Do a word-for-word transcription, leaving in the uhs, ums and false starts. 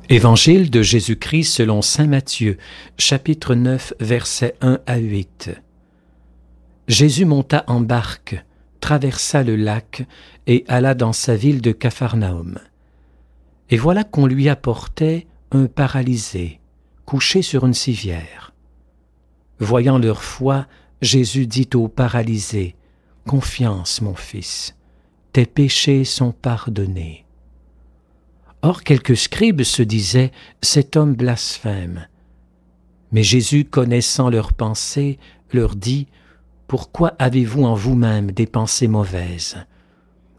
Évangile de Jésus-Christ selon saint Matthieu, chapitre neuf, versets un à huit. Jésus monta en barque, traversa le lac et alla dans sa ville de Capharnaüm. Et voilà qu'on lui apportait un paralysé, couché sur une civière. Voyant leur foi, Jésus dit au paralysé, « Confiance, mon fils, tes péchés sont pardonnés. » Or quelques scribes se disaient « Cet homme blasphème ». Mais Jésus, connaissant leurs pensées, leur dit « Pourquoi avez-vous en vous-même des pensées mauvaises ?